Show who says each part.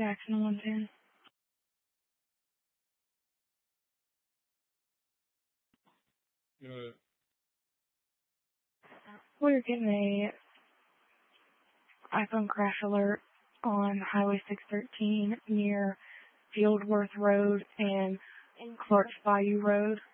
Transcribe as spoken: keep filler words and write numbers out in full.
Speaker 1: Jackson one ten.
Speaker 2: Uh,
Speaker 1: We're getting a iPhone crash alert on Highway six thirteen near Fieldworth Road and Clark's Bayou Road.